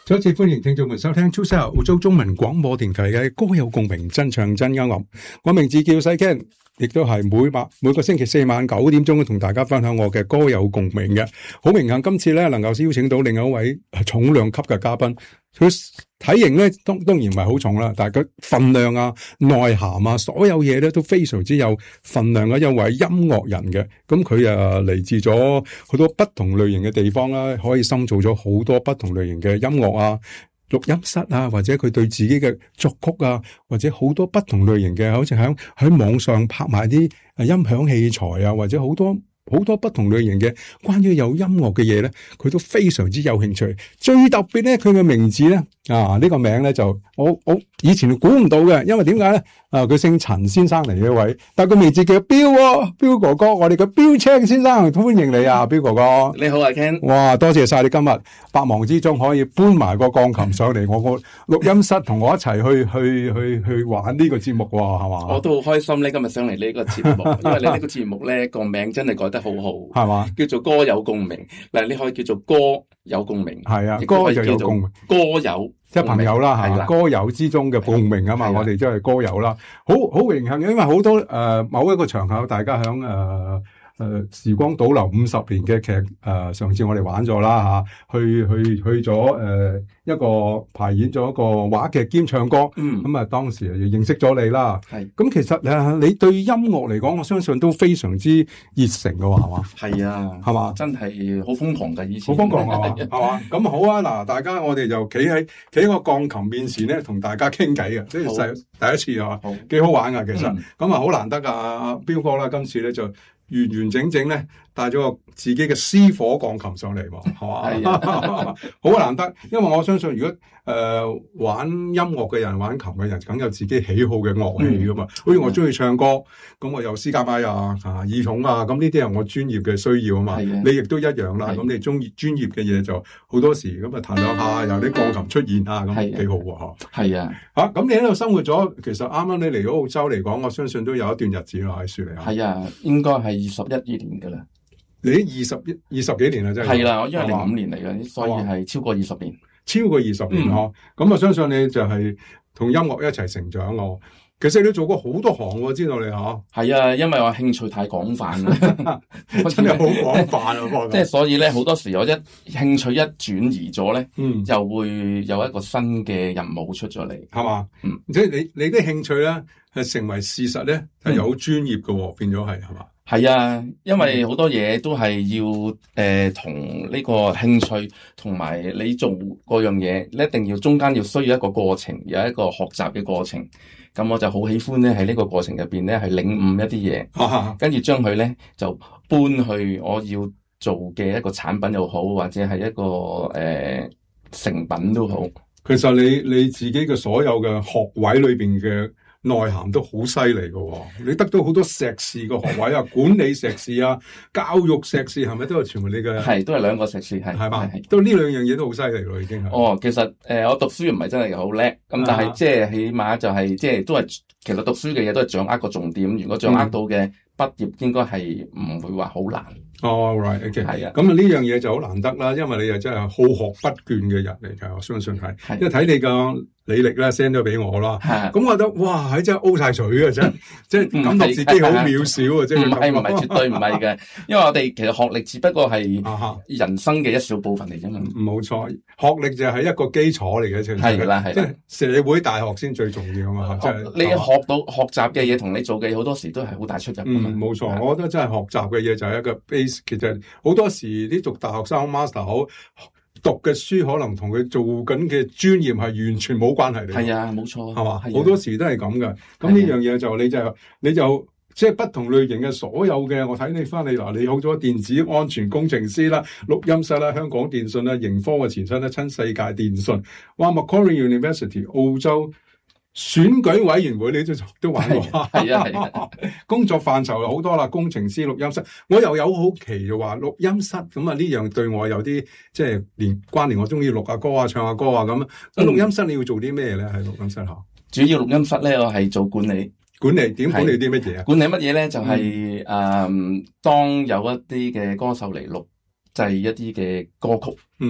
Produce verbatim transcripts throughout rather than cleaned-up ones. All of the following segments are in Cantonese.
再一次歡迎聽眾們收聽 Two Star 澳洲中文廣播電台嘅歌有共鳴，真唱真音樂。我名字叫細 Ken， 亦都係每晚每個星期四晚九點鐘同大家分享我嘅歌有共鳴嘅。好榮幸今次咧能夠邀請到另外一位重量級嘅嘉賓。佢體型咧當當然唔係好重啦，但係佢份量啊、內涵啊，所有嘢咧都非常之有份量嘅一位音樂人嘅。咁佢啊嚟自咗好多不同類型嘅地方啦，可以深造咗好多不同類型嘅音樂啊、錄音室啊，或者佢對自己嘅作曲啊，或者好多不同類型嘅，好似喺喺網上拍賣啲音響器材啊，或者好多。好多不同類型嘅關於有音樂嘅嘢咧，佢都非常之有興趣。最特別咧，佢嘅名字咧啊，呢、這個名咧就我我以前估唔到嘅，因為點解咧？啊，佢姓陳先生嚟嘅一位，但係個名字叫彪喎，彪哥哥，我哋嘅彪青先生，歡迎你啊，彪哥哥。 你好啊 Ken。 哇，多謝晒你今日百忙之中可以搬埋個鋼琴上嚟我個錄音室，同我一齊去去去去玩呢個節目喎，係嘛？ 我都好開心咧，今日上嚟呢個節目，因為你呢個節目咧個名真係改得好好，係嘛？叫做歌有共鳴，嗱，你可以叫做歌有共鳴， 係啊，歌就有共鳴， 歌友。 即係朋友啦，係啦，歌友之中嘅共鳴啊嘛，我哋即係歌友啦，好好榮幸，因為好多誒、呃、某一個場合，大家響誒誒時光倒流五十年嘅劇誒，上次我哋玩咗啦吓，去去去咗誒、呃、一個排演咗一個話劇兼唱歌，嗯，咁啊當時就認識咗你啦，係，咁其實誒你對音樂嚟講，我相信都非常之熱誠嘅喎，係嘛？係啊，係嘛？真係好瘋狂嘅以前，好瘋狂啊，係嘛？咁好啊，嗱，大家我哋就企喺企喺個鋼琴面前咧，同大家傾偈嘅，即係第一次啊，幾好玩噶，其實，咁啊好難得啊，彪哥啦，今次咧就完完整整咧帶咗個自己嘅私伙鋼琴上嚟喎，係嘛？好難得，因為我相信如果誒、呃、玩音樂嘅人、玩琴嘅人，梗有自己喜好嘅樂器噶嘛。好似、嗯、我中意唱歌，咁我有私家麥啊、啊耳筒啊，咁呢啲係我專業嘅需要啊嘛。你亦都一樣啦。咁你中意專業嘅嘢就好多時咁啊彈兩下，有啲鋼琴出現啊，咁幾好喎。係啊，嚇咁、啊、你喺度生活咗，其實啱啱你嚟咗澳洲嚟講，我相信都有一段日子啦喺樹嚟。係啊，應該係二十一二年㗎啦。你二十一二十幾年啦，真係係啦，我因為零五年嚟嘅，所以係超過二十年，超過二十年嗬。咁、嗯、我相信你就係同音樂一齊成長咯。其實你做過好多行，我知道你嗬。係啊，因為我興趣太廣泛啦，真係好廣泛啊！即係所以咧，好多時我一興趣一轉移咗咧，嗯，就會有一個新嘅任務出咗嚟，係嘛？嗯，即係你你啲興趣咧係成為事實咧，係有專業嘅，嗯、變咗係係嘛？係啊，因為好多嘢都係要誒同呢個興趣同埋你做嗰樣嘢，你一定要中間要需要一個過程，有一個學習嘅過程。咁我就好喜歡咧喺呢個過程入邊咧係領悟一啲嘢，啊、跟住將佢咧就搬去我要做嘅一個產品又好，或者係一個誒、呃、成品都好。其實你你自己嘅所有嘅學位裏邊嘅內涵都好犀利嘅，你得到好多碩士嘅學位啊，管理碩士啊，教育碩士係咪都係全部你嘅？係都係兩個碩士，係係嘛？都呢兩樣嘢都好犀利咯，已經係。哦，其實誒、呃，我讀書唔係真係好叻，咁但係即係起碼就係即係都係，其實讀書嘅嘢都係掌握個重點。如果掌握到嘅畢業，應該係唔會話好難。哦、oh, right，OK， 係啊，咁啊呢樣嘢就好難得啦，因為你又真係好學不倦嘅人嚟㗎，我相信係，因為睇你個履歷啦 send 咗俾我啦，咁我覺得哇，係真係 O 晒水嘅真，即係感覺自己好渺小啊，即係唔係唔係絕對唔係嘅，因為我哋其實學歷只不過係人生嘅一小部分嚟啫嘛，冇錯，學歷就係一個基礎嚟嘅，即係係啦係，即係社會大學先最重要啊嘛，即係你學到學習嘅嘢同你做嘅嘢好多時都係好大出入。嗯，冇錯，我覺得真係學習嘅嘢就係一個 base。其實好多時啲讀大學生 master 好讀嘅書，可能同佢做緊嘅專業係完全冇關係嘅。係啊，冇錯，係嘛？好多時都係咁嘅。咁呢樣嘢就你就你就即係不同類型嘅所有嘅，我睇你翻嚟嗱，你好咗電子安全工程師啦、錄音室啦、香港電訊啦、盈科嘅前身啦、親世界電訊，哇 Macquarie University 澳洲選舉委員會你都都玩過，係啊係啊，工作範疇有好多啦，工程師、錄音室，我又有好奇就話錄音室咁啊，呢樣對我有啲即係連關聯，我中意錄下歌啊、唱下歌啊咁。咁錄音室你要做啲咩咧？喺錄音室下，主要錄音室咧，我係做管理，管理點管理啲乜嘢啊？管理乜嘢咧？就係、是、誒、嗯嗯，當有一啲嘅歌手嚟錄製一啲嘅歌曲，嗯。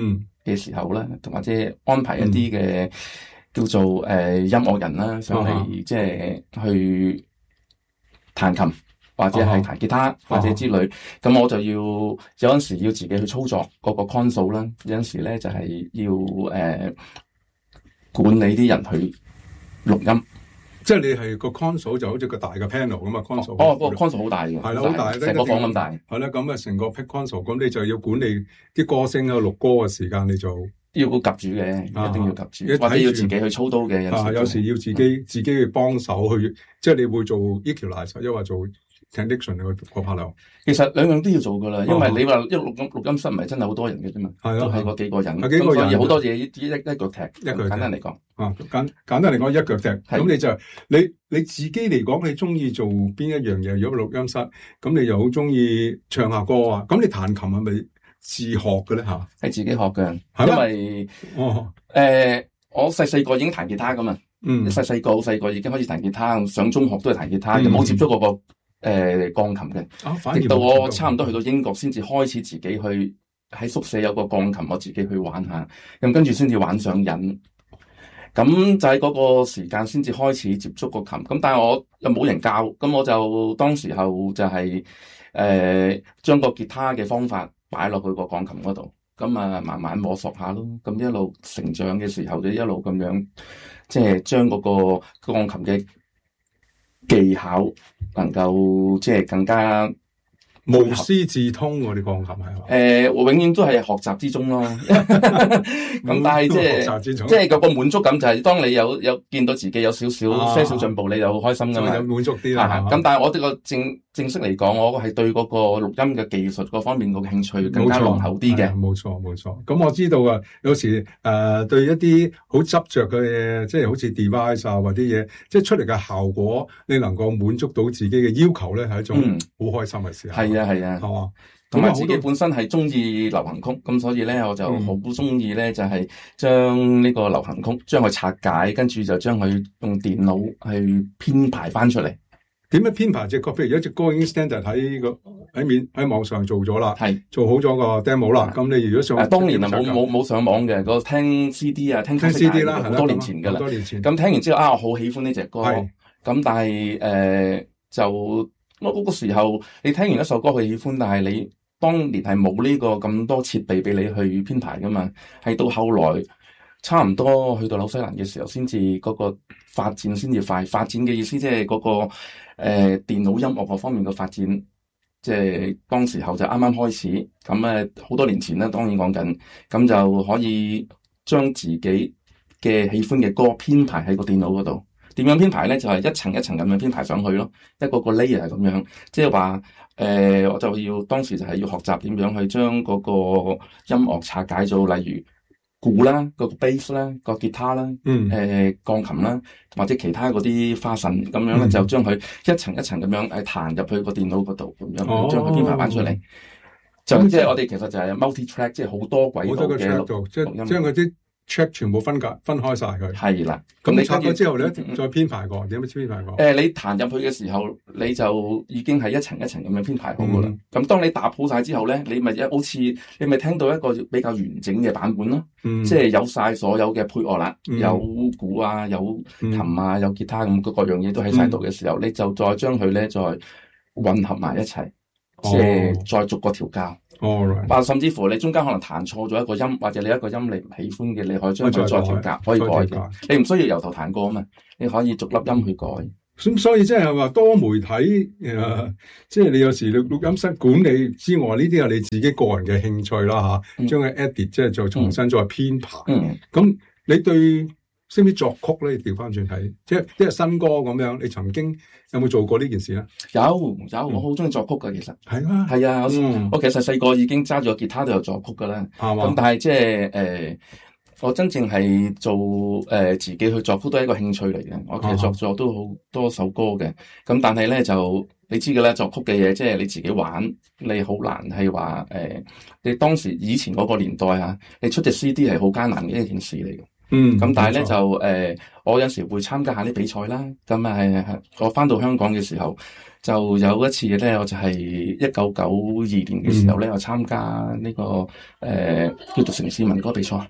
嘅時候咧，同或者安排一啲嘅、嗯、叫做誒、呃、音樂人啦上嚟，嗯、即係去彈琴或者係彈吉他、嗯、或者之類，咁、嗯、我就要有陣時要自己去操作嗰個 console 啦，有陣時咧就係、是、要誒、呃、管理啲人去錄音。 即係你係個 console 就好似個大嘅 panel 咁啊 console 哦，個 console 好大嘅， 係啦，好大， 成個房咁大。 係啦，咁啊成個 pick console，咁你就要管理啲歌星啊，錄歌嘅時間，你就要夾住嘅，一定要夾住，或者要自己去操刀嘅。 啊，有時要自己、嗯、自己去幫手去，即係你會做 equalizer，抑或做 technician 個個 partner。 其實兩樣都要做噶啦，因為你話一錄音錄音室唔係真係好多人嘅啫嘛，係咯，係嗰幾個人， 幾個人好多嘢一一一腳踢，一腳簡單嚟講。 啊，簡簡單嚟講，一腳踢。咁你就你你自己嚟講，你中意做邊一樣嘢？如果錄音室，咁你又好中意唱下歌啊？咁你彈琴係咪自學嘅咧？吓， 係自己學嘅，因為哦， 誒、呃，我細細個已經彈吉他噶嘛， 嗯， 細細個好細個已經開始彈吉他，上中學都係彈吉他，冇、嗯、接觸過個誒鋼琴嘅， 啊，反而直到我差唔多去到英國，先至開始自己去喺宿舍有個鋼琴，我自己去玩下，咁跟住先至玩上癮。咁就喺嗰個時間先至開始接觸個琴，咁但係我又冇人教，咁我就當時候就係誒將個吉他嘅方法擺落去個鋼琴嗰度，咁啊慢慢摸索下咯，咁一路成長嘅時候就一路咁樣，即係將嗰個鋼琴嘅技巧能夠即係更加。 無師自通喎，你鋼琴係嘛？ 誒、呃，永遠都係學習之中咯。咁但係即係即係個個滿足感就係，當你有有見到自己有少少些少進步，你就好開心噶嘛。 有滿足啲啦。 咁但係我哋個正正式嚟講，我係對嗰個錄音嘅技術嗰方面個興趣更加濃厚啲嘅。 冇錯冇錯。咁我知道啊，有時誒、呃、對一啲好執着嘅，即係好似 device 啊或啲嘢，即係出嚟嘅效果，你能夠滿足到自己嘅要求咧，係一種好開心嘅事。 係、嗯、啊係啊。 係嘛？ 同埋自己本身係中意流行曲，咁所以咧我就好中意咧，就係將呢個流行曲將佢拆解，跟住就將佢用電腦去編排翻出嚟。 點樣編排隻歌？譬如一隻歌已經 standard 喺個喺面喺網上做咗啦，係做好咗個 demo 啦。咁你如果上， 當年啊冇冇冇上網嘅，個聽 C D 啊，聽 C D 啦，好多年前噶啦。 多年前。 咁聽完之後啊，我好喜歡呢隻歌。咁但係誒、呃、就我嗰個時候，你聽完一首歌佢喜歡，但係你當年係冇呢個咁多設備俾你去編排噶嘛，係到後來差唔多去到紐西蘭嘅時候，先至嗰個發展先至快。發展嘅意思即係嗰個誒、呃、電腦音樂嗰方面嘅發展，即係當時候就啱啱開始。咁誒好多年前咧，當然講緊，咁就可以將自己嘅喜歡嘅歌編排喺個電腦嗰度。點樣編排咧？就係、是、一層一層咁樣編排上去咯，一個個 layer 咁樣，即係話誒，我就要當時就係要學習點樣去將嗰個音樂拆解做，例如鼓啦、個 bass 啦、個吉他啦、 嗯、 誒鋼琴啦，或者其他嗰啲花神咁樣咧，嗯、就將佢一層一層咁樣誒彈入去個電腦嗰度，咁樣將佢編排翻出嚟。哦、就即係我哋其實就係 multi track， 即係好多軌道嘅錄音， 將嗰啲 track 全部分隔分開晒佢。係啦，咁你拆咗之後咧，嗯、再編排過，點樣編排過？誒、 呃，你彈入去嘅時候，你就已經係一層一層咁樣編排好噶啦。咁、嗯、當你搭好晒之後咧，你咪一好似你咪聽到一個比較完整嘅版本咯。嗯、即係有晒所有嘅配樂啦，嗯、有鼓啊，有琴啊，嗯、有吉他咁，各樣嘢都喺晒度嘅時候，嗯、你就再將佢咧再混合埋一齊，即係、哦、再逐個調校。 哦， 或甚至乎你中間可能彈錯咗一個音，或者你一個音你唔喜歡嘅，你可以將佢再調校，可以改嘅。你唔需要由頭彈過啊嘛，你可以逐粒音去改。 咁所以即係話多媒體誒，即、呃、係、就是、你有時錄錄音室管理之外，呢啲係你自己個人嘅興趣啦吓，將佢 edit 即係再重新再編排。 嗯， 咁你對識唔識作曲咧？調翻轉睇，即係即係新歌咁樣，你曾經有冇做過呢件事咧？ 有有，我好中意作曲噶，其實係啊， 係啊，我、 嗯、 我其實細個已經揸住個吉他都有作曲噶啦。咁、嗯、但係即係誒，我真正係做誒、呃、自己去作曲都係一個興趣嚟嘅。我其實作咗都好多首歌嘅。咁但係咧就你知嘅啦，作曲嘅嘢即係你自己玩，你好難係話誒，你當時以前嗰個年代啊，你出隻 C D 係好艱難嘅一件事嚟嘅。 嗯， 咁但係咧冇錯就誒、呃，我有時會參加下啲比賽啦。咁啊係係，我翻到香港嘅時候，就有一次咧，我就係一九九二年嘅時候咧， 嗯、 我參加呢、這個誒、呃、叫做城市民歌比賽。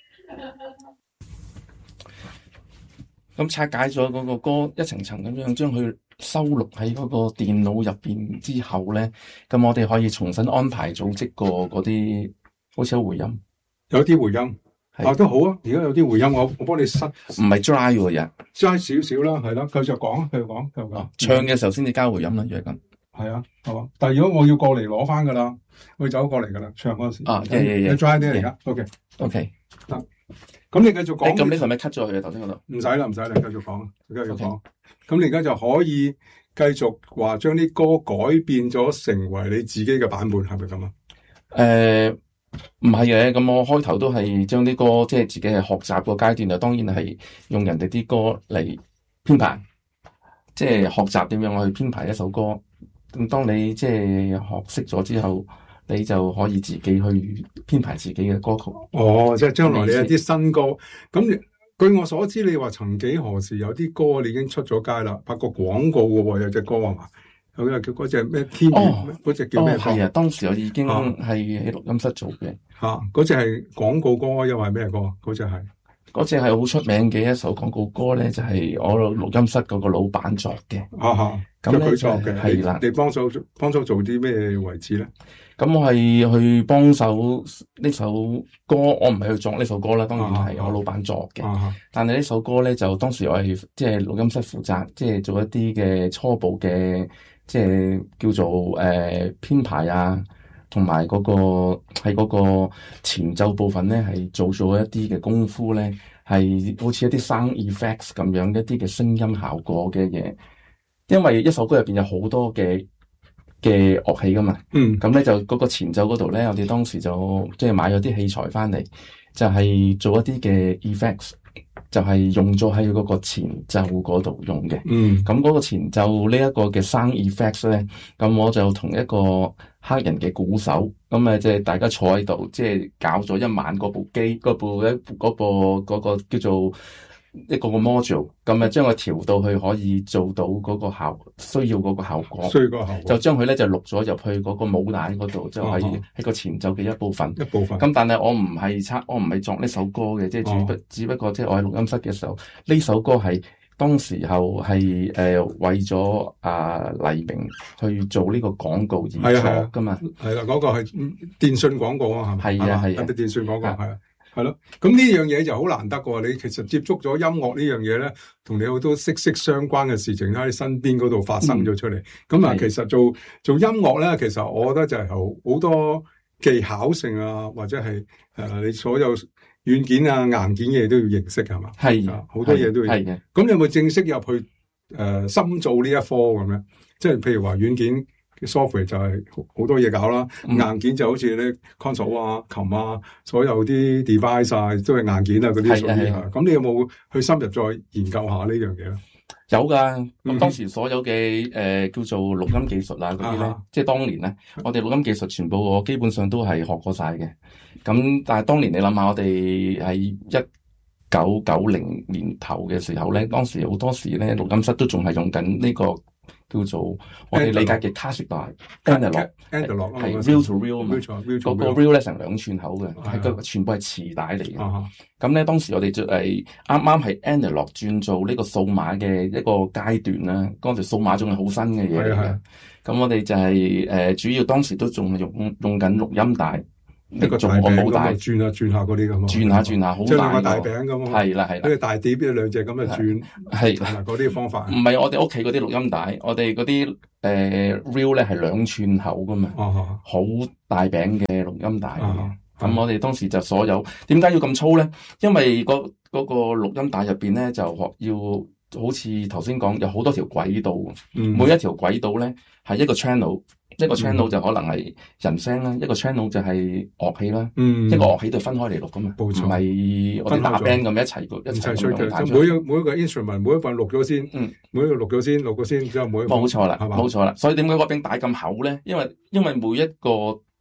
咁拆解咗嗰個歌一層層咁樣，將佢收錄喺嗰個電腦入邊之後咧，咁我哋可以重新安排組織過嗰啲，好似有回音， 有啲回音。啊，都好啊！而家有啲回音，我我幫你塞， 唔係 dry 喎，日 dry 少少啦，係啦，繼續講，繼續講，繼續講。 唱嘅時候先至加回音啦，如果咁。 係啊，係嘛？但係如果我要過嚟攞翻噶啦，我要走過嚟噶啦，唱嗰時。 啊，嘅嘅嘅。 你 dry 啲嚟噶 ，OK，OK， 得。咁你繼續講。 咁你係咪 cut 咗佢啊？頭先嗰度。 唔使啦，唔使啦，繼續講，繼續講。咁你而家就可以繼續話將啲歌改變咗，成為你自己嘅版本，係咪咁啊？ 誒。唔係嘅，咁我開頭都係將啲歌，即係自己係學習個階段，就當然係用人哋啲歌嚟編排，即係學習點樣去編排一首歌。咁當你即係學識咗之後，你就可以自己去編排自己嘅歌曲。 哦，即係將來你有啲新歌。咁據我所知，你話曾幾何時有啲歌你已經出咗街啦，拍過廣告嘅喎，有隻歌係嘛？有個叫嗰隻咩天宇，嗰隻叫咩歌？ 係啊，當時我已經係喺錄音室做嘅。 吓，嗰隻係廣告歌，又係咩歌？嗰隻係嗰隻係好出名嘅一首廣告歌咧，就係我錄音室嗰個老闆作嘅。 啊哈，咁佢作嘅係啦。 你幫手幫手做啲咩位置咧？ 咁我係去幫手呢首歌，我唔係去作呢首歌啦，當然係我老闆作嘅。 啊、 但係呢首歌咧，就當時我係即係錄音室負責，即係做一啲嘅初步嘅，即係叫做誒編排啊，同埋嗰個喺嗰個前奏部分咧，係做咗一啲嘅功夫咧，係好似一啲 sound effects 咁樣一啲嘅聲音效果嘅嘢。因為一首歌入邊有好多嘅嘅樂器噶嘛， 嗯， 咁咧就嗰個前奏嗰度咧，我哋當時就即係買咗啲器材翻嚟，就係、是、做一啲嘅 effects，就係用咗喺嗰個前奏嗰度用嘅。 嗯， 咁嗰個前奏呢一個嘅 sound effects 咧，咁我就同一個黑人嘅鼓手，咁啊即係大家坐喺度，即係搞咗一晚嗰部機，嗰部一嗰部嗰個叫做一個個 module， 咁啊將佢調到去可以做到嗰個效需要嗰個效果， 需要個效果， 就將佢咧就錄咗入去嗰個母帶嗰度，就係、是、喺個前奏嘅一部分。 一部分。 咁但係我唔係測，我唔係作呢首歌嘅，即係只不、哦、只不過即係我喺錄音室嘅時候，呢首歌係當時候係誒、呃、為咗啊黎明去做呢個廣告而作噶嘛。 係啦，嗰、那個係電訊廣告啊，係咪？係啊係啊， 啲電訊廣告係啊。係咯，咁呢樣嘢就好難得喎。你其實接觸咗音樂呢樣嘢咧，同你好多息息相關嘅事情喺你身邊嗰度發生咗出嚟。咁、嗯、啊，其實做做音樂咧，其實我覺得就係好好多技巧性啊，或者係誒、呃、你所有軟件啊、硬件嘅嘢都要認識係嘛？ 係好多嘢都要。 係嘅。 咁你有冇正式入去誒、呃、深造呢一科咁樣？即係譬如話軟件。software 就係好多嘢搞啦、嗯，硬件就好似咧 console 啊、琴啊，所有啲 device 啊，都係硬件啊嗰啲屬於啊。咁你有冇去深入再研究下呢樣嘢咧？ 有噶，咁、嗯、當時所有嘅誒、呃、叫做錄音技術啊嗰啲咧，即係當年咧，我哋錄音技術全部我基本上都係學過晒嘅。咁但係當年你諗下，我哋喺一九九零年頭嘅時候咧，當時好多時咧錄音室都仲係用緊呢、這個。叫做我哋理解嘅卡式帶 analog，analog 係 real to real 啊嘛，嗰個 real 咧成兩寸口嘅，係個全部係磁帶嚟嘅。咁、uh-huh. 咧當時我哋就係啱啱係 analog 轉做呢個數碼嘅一個階段啦。嗰陣時數碼仲係好新嘅嘢嚟嘅。咁我哋就係、是、誒、呃、主要當時都仲係用用緊錄音帶。 一個大餅咁啊，轉下轉下嗰啲咁啊， 轉下轉下好大， 即係兩個大餅咁啊， 係啦係啦， 呢個大碟邊兩隻咁啊轉，係同埋嗰啲方法。 唔係我哋屋企嗰啲錄音帶，我哋嗰啲誒 reel 咧係兩寸口噶嘛，好、啊、大餅嘅錄音帶。咁、啊啊、我哋當時就所有點解要咁粗咧？因為嗰、嗰個錄音帶入邊咧就學要好似頭先講有好多條軌道，嗯、每一條軌道咧係一個 channel。一個 channel 就可能係人聲啦、嗯，一個 channel 就係樂器啦、嗯，一個樂器就分開嚟錄噶嘛，唔係我哋打 band 咁一齊一齊吹嘅。每一每一個 instrument 每一份錄咗先，嗯，每一個錄咗先，錄咗先之後每一個。冇錯啦，冇錯啦。所以點解嗰餅帶咁厚咧？因為因為每一個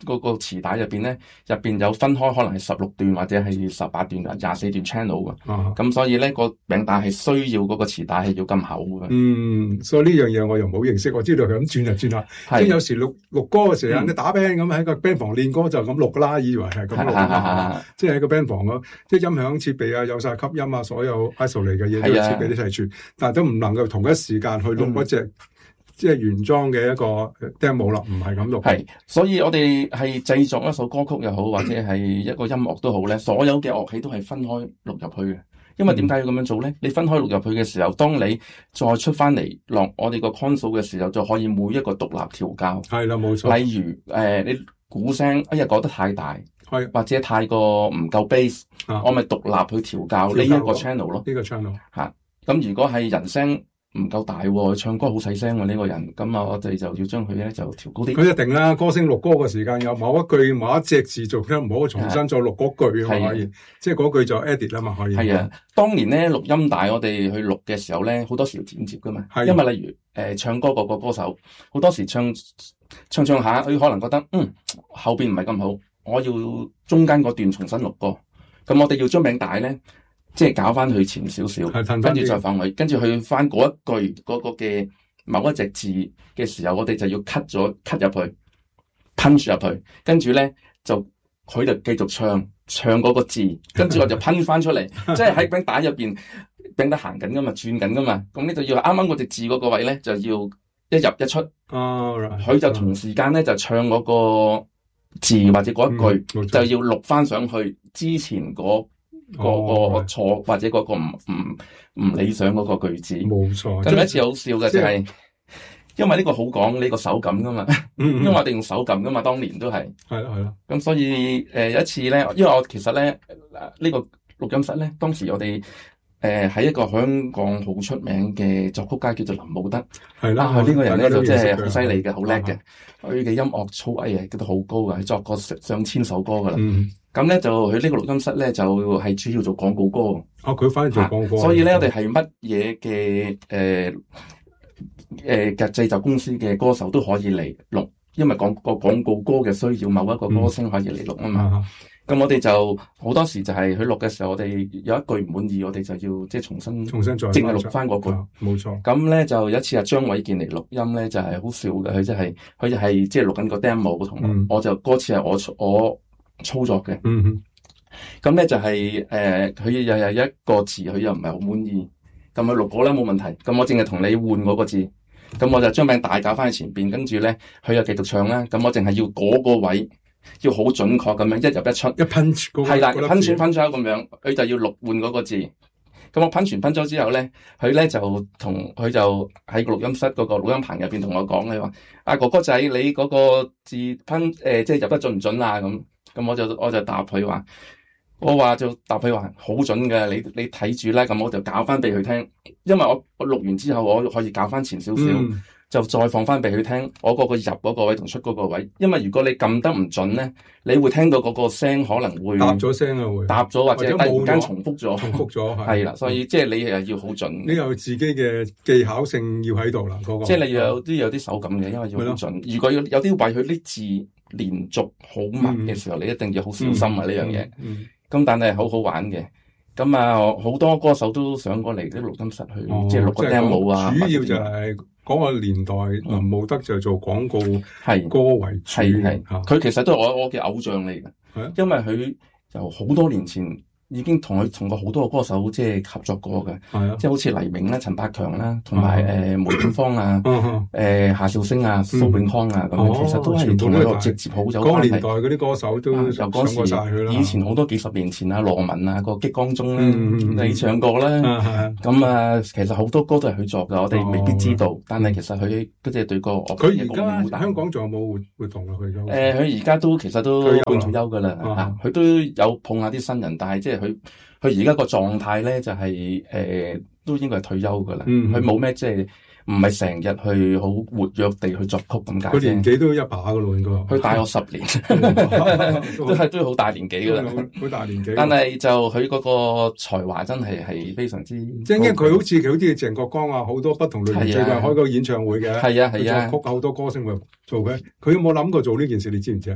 嗰個磁帶入邊咧，入邊有分開，可能係十六段或者係十八段、廿四段 channel 嘅。咁、啊、所以咧個餅帶係需要嗰個磁帶係要咁厚嘅。 嗯，所以呢樣嘢我又唔好認識，我知道佢咁轉就轉啦。即係有時錄錄歌嘅時候，你、嗯、打 band 咁喺個 band 房練歌就咁錄啦，以為係咁錄。即係喺個 band 房咯，即係音響設備啊，有晒吸音啊，所有 isolate 嘅嘢都設備啲齊全，但係都唔能夠同一時間去錄一隻。嗯即係原裝嘅一個 demo 啦，唔係咁錄。 係，所以我哋係製作一首歌曲又好，或者係一個音樂都好咧，所有嘅樂器都係分開錄入去嘅。因為點解要咁樣做咧？嗯、你分開錄入去嘅時候，當你再出翻嚟落我哋個 console 嘅時候，就可以每一個獨立調校。係啦，冇錯。例如誒、呃，你鼓聲哎呀講得太大，係或者太過唔夠 bass，、啊、我咪獨立去調校呢一個 channel 咯。呢個 channel 吓，咁如果係人聲唔夠大喎，唱歌好細聲喎呢個人，咁啊我哋就要將佢咧就調高啲。佢一定啦，歌星錄歌嘅時間有某一句某一隻字做得唔好，重新再錄嗰句啊嘛，可以，即係嗰句就 edit 啦嘛，可以。係啊，當年咧錄音帶我哋去錄嘅時候咧，好多時要剪接噶嘛，因為例如誒、呃、唱歌嗰個歌手，好多時唱唱唱下，佢可能覺得嗯後邊唔係咁好，我要中間嗰段重新錄歌，咁我哋要將餅帶咧。即係搞翻去前少少，跟住再放去，跟住去翻嗰一句嗰、嗰個嘅某一隻字嘅時候，我哋就要 cut 咗 cut 入去 punch 入去，跟住咧就佢就繼續唱唱嗰個字，跟住我就噴翻出嚟，即係喺餅帶入邊餅帶行緊噶嘛，轉緊噶嘛，咁你就要啱啱嗰隻字嗰個位咧就要一入一出，佢、oh, 就同時間咧就唱嗰個字或者嗰一句、嗯、就要錄翻上去之前嗰。嗰、那個錯、哦、或者嗰個唔唔唔理想嗰個句子，冇錯。咁有一次好笑嘅就係、是，因為呢個好講呢個手感噶嘛，嗯嗯因為我哋用手感噶嘛，當年都係係咯係咯。咁所以誒、呃、有一次咧，因為我其實咧呢、這個錄音室咧，當時我哋誒喺一個香港好出名嘅作曲家叫做林武德，係啦，佢、啊、呢、這個人咧就真係好犀利嘅，好叻嘅，佢嘅音樂造詣啊，叫得好高嘅，佢作過上千首歌噶啦。嗯咁咧就佢呢個錄音室咧就係、是、主要做廣告歌。哦，佢反而做廣告。所以咧我哋係乜嘢嘅誒誒嘅製作公司嘅歌手都可以嚟錄，因為廣個廣告歌嘅需要，某一個歌星可以嚟錄啊嘛。咁、嗯、我哋就好多時就係佢錄嘅時候，我哋有一句唔滿意，我哋就要即係重新重新再淨係錄翻嗰句。冇錯。咁咧就有一次阿張偉健嚟錄音咧，就係、是、好笑嘅。佢即係佢就係即係錄緊個 demo 同、嗯，我就歌詞係我我。操作嘅，嗯哼，咁咧就係、是、誒，佢、呃、又有一個字，佢又唔係好滿意，咁佢錄過啦，冇問題。咁我淨係同你換嗰個字，咁我就將餅帶搞翻去前邊，跟住咧佢又繼續唱啦。咁我淨係要嗰個位要好準確咁樣一入一出，一噴係啦，噴全噴咗咁樣，佢就要錄換嗰個字。咁我噴全噴咗之後咧，佢咧就同佢就喺個錄音室嗰個錄音棚入邊同我講，佢話：阿哥哥仔，你嗰個字噴誒、呃，即係入得準唔準啊？咁。咁我就我就答佢話，我話就答佢話好準嘅，你你睇住啦。咁我就搞翻俾佢聽，因為我我錄完之後，我可以搞翻前少少、嗯，就再放翻俾佢聽。我嗰個入嗰個位同出嗰個位，因為如果你撳得唔準咧，你會聽到嗰個聲可能會搭咗聲啊，會搭咗或者突然間重複咗，重複咗係啦。所以即係你係要好準，你有自己嘅技巧性要喺度啦。嗰、那個即係你要有啲有啲手感嘅，因為要好準。如果有有啲位佢啲字連續好密嘅時候、嗯，你一定要好小心啊！呢樣嘢，咁、嗯嗯、但係好好玩嘅。咁啊，好多歌手都上過嚟啲錄音室去，哦、即係錄個 demo 啊。主要就係嗰個年代，林、嗯、武德就做廣告係歌為主，係係。佢其實都係我我嘅偶像嚟嘅，因為佢由好多年前。已經同佢同過好多個歌手即係合作過嘅，啊、即係好似黎明啦、陳百強啦，同埋誒梅艷芳啊、誒、啊呃、夏韶聲啊、蘇、嗯、永康啊咁樣、哦，其實都係同佢直接好有關係。嗰個年代嗰啲歌手都上過晒佢啦。以前好多幾十年前啊，羅文啊、個激光中啦、嗯，你唱過啦。咁啊，啊，其實好多歌都係佢作嘅，我哋未必知道。哦、但係其實佢嗰隻對個樂佢而家香港仲有冇活活動啊？佢誒，佢而家都其實都半退休噶啦，佢、啊啊、都有碰下啲新人，但係即係。佢佢而家個狀態咧就係、是、誒、呃、都應該係退休噶啦，佢冇咩即係唔係成日去好活躍地去作曲咁解。佢年紀都一把噶咯，應該。佢大我十年，都係都好大年紀噶啦，好大年紀。但係就佢嗰個才華真係係非常之，即係因為佢好似佢好似鄭國江啊，好多不同類型最近開個演唱會嘅，係啊係啊，作曲好多歌星會做嘅。佢有冇諗過做呢件事？你知唔知啊？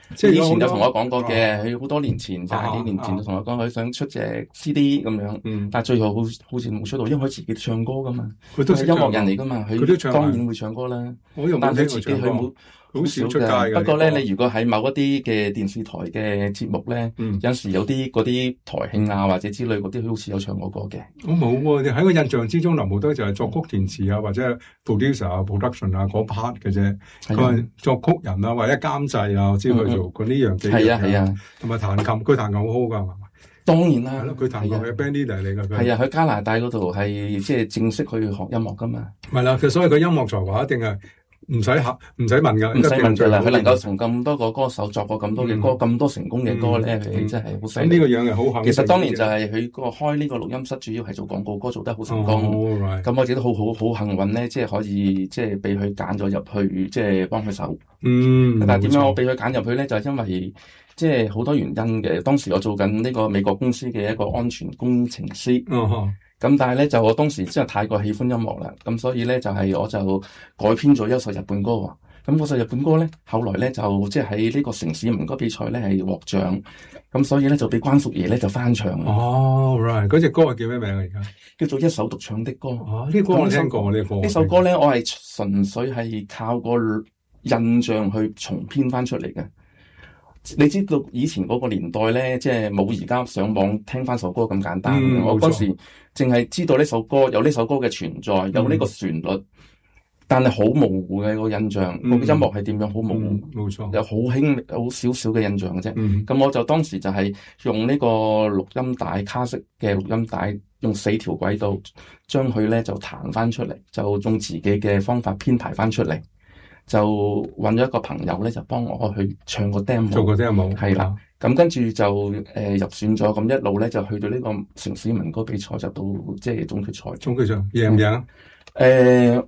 即係以前就同我講過啊嘅，佢好多年前廿幾年前就同我講，佢想出隻 C D 咁樣， 嗯， 但係最後好好似冇出到，因為佢自己唱歌噶嘛， 佢都識佢係音樂人嚟噶嘛，佢佢都唱當然會唱歌啦。 我又冇但係佢自己聽過唱歌， 佢冇。 好少出街嘅。 不過咧， 呢個你如果喺某一啲嘅電視台嘅節目咧， 嗯有時有啲嗰啲台慶啊或者之類嗰啲，好似有唱過歌嘅。 我冇喎，你喺個印象之中，林慕德就係作曲填詞啊，或者 producer 啊、production 啊嗰 part 嘅啫。佢係作曲人啊，或者監製啊，我知佢做過呢樣幾樣。 係啊係啊， 同埋彈琴，佢彈琴好好㗎，係嘛？ 當然啦， 係咯，佢彈琴係 band leader 嚟㗎。 係啊，喺加拿大嗰度係即係正式去學音樂㗎嘛。 係啦，佢所以佢音樂才華一定係。唔使考，唔使問噶， 唔使問噶啦。佢能夠從咁多個歌手作過咁多嘅歌，咁、嗯、多成功嘅歌咧，佢、嗯、真係好犀利。 咁呢個樣係好肯。 其實當年就係佢個開呢個錄音室，主要係做廣告歌，做得好成功。咁、 哦 right. 我覺得好好好幸運咧，即係可以即係俾佢揀咗入去，即係幫佢手。 嗯。 但係點解我俾佢揀入去咧？就係、是、因為即係好多原因嘅。當時我做緊呢個美國公司嘅一個安全工程師。 哦。 咁但係咧，就我當時真係太過喜歡音樂啦，咁所以咧就係、是、我就改編咗一首日本歌喎。咁嗰首日本歌咧，後來咧就即係喺呢個城市民歌比賽咧係獲獎，咁所以咧就俾關淑怡咧就翻唱。 哦 right，嗰隻歌係叫咩名啊？而家叫做一首獨唱的歌。 哦，呢、這個歌我聽過，呢、這個歌。 呢首歌咧，我係純粹係靠個印象去重編翻出嚟嘅。你知道以前嗰個年代咧，即係冇而家上網聽翻首歌咁簡單。 嗯、 我嗰時淨係知道呢首歌有呢首歌嘅存在，有呢個旋律。嗯，但係好模糊嘅、個印象，個、嗯、音樂係點樣好模糊，冇、 嗯、錯， 有好輕好少少嘅印象嘅啫。咁、 嗯、 我就當時就係用呢個錄音帶卡式嘅錄音帶，用四條軌道將佢咧就彈翻出嚟，就用自己嘅方法編排翻出嚟，就揾咗一個朋友咧就幫我去唱個 demo， 做個 demo， 係啦。咁跟住就誒、呃、入選咗，咁一路咧就去到呢個城市民歌比賽，就到即係總決賽。總決賽贏唔贏啊？誒。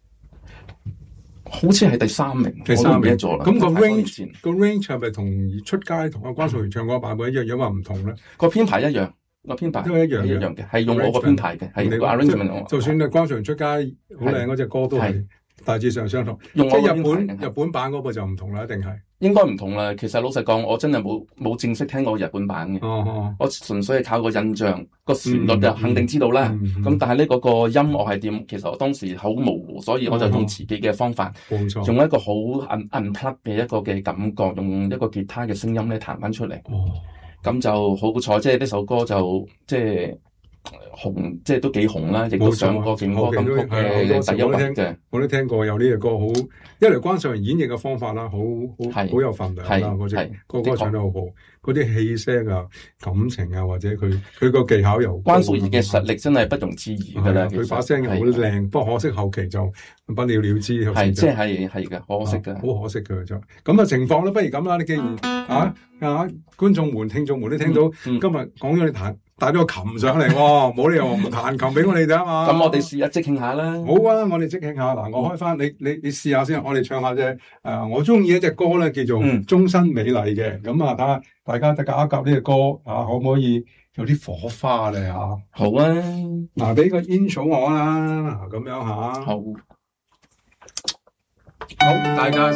好似係第三名， 第三名咗啦。 咁個 range 個 range 係咪同出街同阿關淑怡唱嗰個版本一樣，有話唔同咧？ 個編排一樣，個編排都係一樣嘅， 一樣嘅，係用我個編排嘅，係個 arrangement。 就算你關淑怡出街好靚嗰隻歌都係大致上相同。 用即係日本日本版嗰個就唔同啦，一定係。應該唔同啦。其實老實講，我真係冇冇正式聽過日本版嘅。 哦哦， 我純粹係靠個印象，個旋律就肯定知道啦。咁、嗯嗯、但係呢嗰個音樂係點？其實我當時好模糊，所以我就用自己嘅方法， 冇、哦、錯， 用一個好 unplug 嘅一個嘅感覺，用一個吉他嘅聲音咧彈翻出嚟。 哦， 咁就好彩，即係呢首歌就即係。紅即係都幾紅啦，亦都上過勁歌金曲嘅第一位嘅。 我都聽過有呢隻歌，好一嚟關淑怡演繹嘅方法啦，好好好有份量啦。嗰隻歌歌唱得好好，嗰啲氣聲啊、感情啊，或者佢佢個技巧又關淑怡嘅實力真係不容置疑噶啦。 佢把聲又好靚，不過可惜後期就不了了之。 係即係係嘅，可惜噶， 好可惜噶就咁嘅情況啦。不如咁啦，你既然啊啊觀眾們、聽眾們都聽到今日講咗你彈。帶咗個琴上嚟喎，冇理由唔彈琴俾我哋哋啊嘛。 咁我哋試下即興下啦。 好啊，我哋即興下。嗱，我開翻你你你試下先，我哋唱下啫。誒、呃，我中意一隻歌咧，叫做《終身美麗》嘅。咁、嗯、啊，睇下大家得夾一夾呢隻歌啊，可唔可以有啲火花咧嚇？ 好啊。 嗱、啊，俾個 intro 我啦，嗱咁樣嚇。好。好，大家。